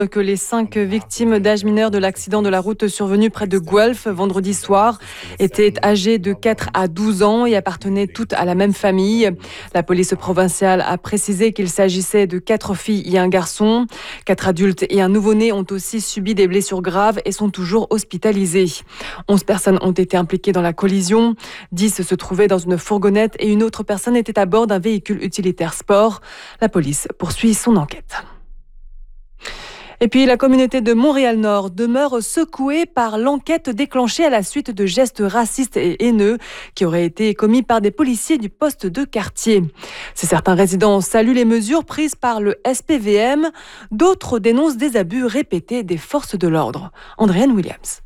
Que les 5 victimes d'âge mineur de l'accident de la route survenu près de Guelph vendredi soir étaient âgées de 4 à 12 ans et appartenaient toutes à la même famille. La police provinciale a précisé qu'il s'agissait de 4 filles et un garçon. 4 adultes et un nouveau-né ont aussi subi des blessures graves et sont toujours hospitalisés. 11 personnes ont été impliquées dans la collision. 10 se trouvaient dans une fourgonnette et une autre personne était à bord d'un véhicule utilitaire sport. La police poursuit son enquête. Et puis, la communauté de Montréal-Nord demeure secouée par l'enquête déclenchée à la suite de gestes racistes et haineux qui auraient été commis par des policiers du poste de quartier. Si certains résidents saluent les mesures prises par le SPVM, d'autres dénoncent des abus répétés des forces de l'ordre. Andréane Williams.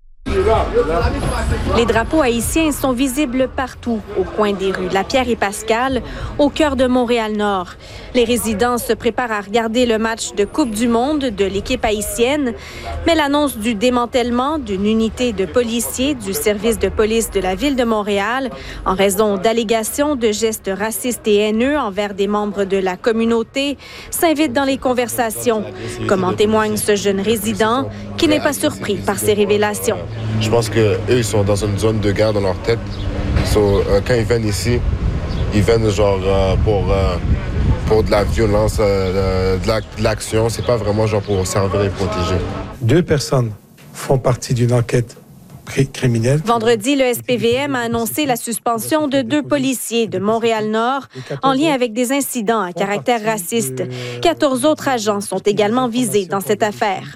Les drapeaux haïtiens sont visibles partout, au coin des rues Lapierre et Pascal, au cœur de Montréal-Nord. Les résidents se préparent à regarder le match de Coupe du Monde de l'équipe haïtienne, mais l'annonce du démantèlement d'une unité de policiers du service de police de la ville de Montréal, en raison d'allégations de gestes racistes et haineux envers des membres de la communauté, s'invite dans les conversations, comme en témoigne ce jeune résident qui n'est pas surpris par ces révélations. Je pense qu'eux, ils sont dans une zone de guerre dans leur tête. Quand ils viennent ici, ils viennent genre pour de la violence, de l'action. C'est pas vraiment genre pour servir et protéger. 2 personnes font partie d'une enquête criminelle. Vendredi, le SPVM a annoncé la suspension de 2 policiers de Montréal-Nord en lien avec des incidents à caractère raciste. 14 autres agents sont également visés dans cette affaire.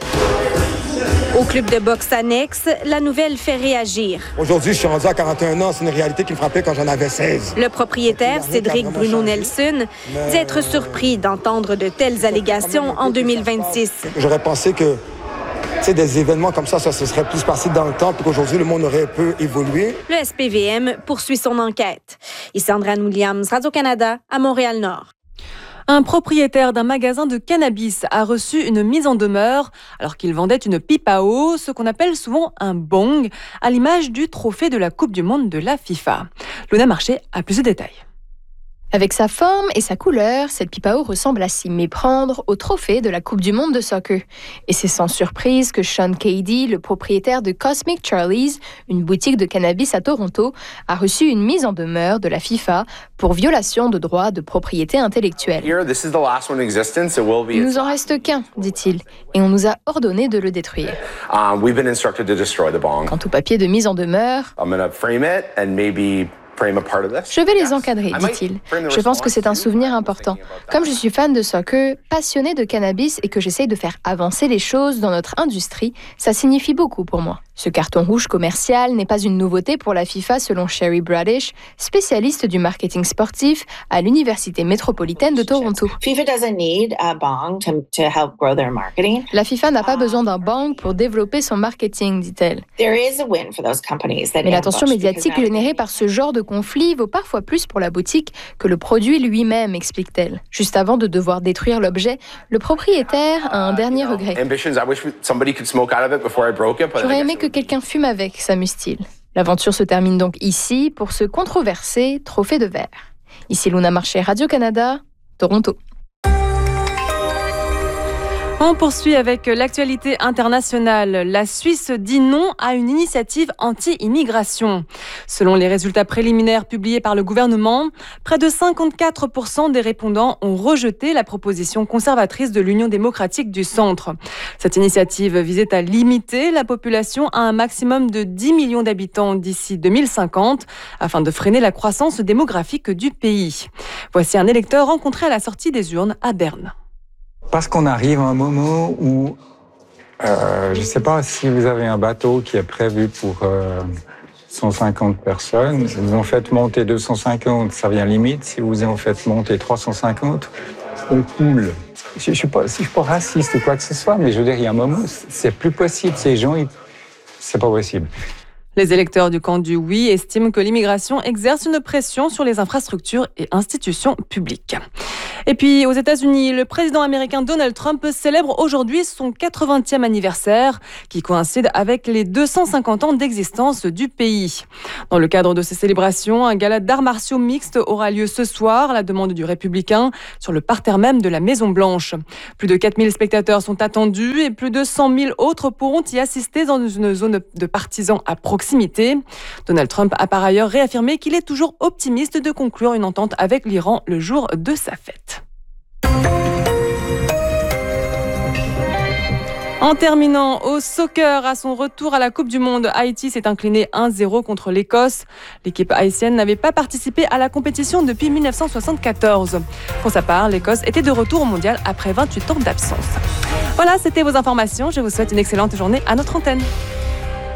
Au club de boxe annexe, la nouvelle fait réagir. Aujourd'hui, je suis rendu à 41 ans. C'est une réalité qui me frappait quand j'en avais 16. Le propriétaire, Cédric Bruno Nelson, dit être surpris d'entendre de telles allégations en 2026. J'aurais pensé que des événements comme ça se serait plus passé dans le temps, puis qu'aujourd'hui, le monde aurait un peu évolué. Le SPVM poursuit son enquête. Ici Andréane Williams, Radio-Canada, à Montréal-Nord. Un propriétaire d'un magasin de cannabis a reçu une mise en demeure alors qu'il vendait une pipe à eau, ce qu'on appelle souvent un bong, à l'image du trophée de la Coupe du Monde de la FIFA. Luna Marché a plus de détails. Avec sa forme et sa couleur, cette pipe à eau ressemble à s'y méprendre au trophée de la Coupe du Monde de soccer. Et c'est sans surprise que Sean Cady, le propriétaire de Cosmic Charlie's, une boutique de cannabis à Toronto, a reçu une mise en demeure de la FIFA pour violation de droits de propriété intellectuelle. Il nous en reste qu'un, dit-il, et on nous a ordonné de le détruire. Quant au papier de mise en demeure, je vais les encadrer, dit-il. Je pense que c'est un souvenir important. Comme je suis fan de soccer, passionné de cannabis et que j'essaye de faire avancer les choses dans notre industrie, ça signifie beaucoup pour moi. Ce carton rouge commercial n'est pas une nouveauté pour la FIFA selon Sherry Bradish, spécialiste du marketing sportif à l'Université métropolitaine de Toronto. La FIFA n'a pas besoin d'un bang pour développer son marketing, dit-elle. Mais l'attention médiatique générée par ce genre de conflit vaut parfois plus pour la boutique que le produit lui-même, explique-t-elle. Juste avant de devoir détruire l'objet, le propriétaire a un dernier regret. J'aurais aimé que quelqu'un fume avec, s'amuse-t-il. L'aventure se termine donc ici pour ce controversé trophée de verre. Ici Luna Marché, Radio-Canada, Toronto. On poursuit avec l'actualité internationale. La Suisse dit non à une initiative anti-immigration. Selon les résultats préliminaires publiés par le gouvernement, près de 54% des répondants ont rejeté la proposition conservatrice de l'Union démocratique du centre. Cette initiative visait à limiter la population à un maximum de 10 millions d'habitants d'ici 2050 afin de freiner la croissance démographique du pays. Voici un électeur rencontré à la sortie des urnes à Berne. Parce qu'on arrive à un moment où, je ne sais pas si vous avez un bateau qui est prévu pour 150 personnes. Si vous en faites monter 250, ça vient limite. Si vous en faites monter 350, on coule. Je ne suis pas raciste ou quoi que ce soit, mais je veux dire, il y a un moment, c'est plus possible. Ces gens, c'est pas possible. Les électeurs du camp du oui estiment que l'immigration exerce une pression sur les infrastructures et institutions publiques. Et puis aux États-Unis, le président américain Donald Trump célèbre aujourd'hui son 80e anniversaire qui coïncide avec les 250 ans d'existence du pays. Dans le cadre de ces célébrations, un gala d'arts martiaux mixtes aura lieu ce soir à la demande du républicain sur le parterre même de la Maison-Blanche. Plus de 4000 spectateurs sont attendus et plus de 100 000 autres pourront y assister dans une zone de partisans à proximité. Donald Trump a par ailleurs réaffirmé qu'il est toujours optimiste de conclure une entente avec l'Iran le jour de sa fête. En terminant au soccer, à son retour à la Coupe du Monde, Haïti s'est incliné 1-0 contre l'Écosse. L'équipe haïtienne n'avait pas participé à la compétition depuis 1974. Pour sa part, l'Écosse était de retour au mondial après 28 ans d'absence. Voilà, c'était vos informations. Je vous souhaite une excellente journée à notre antenne.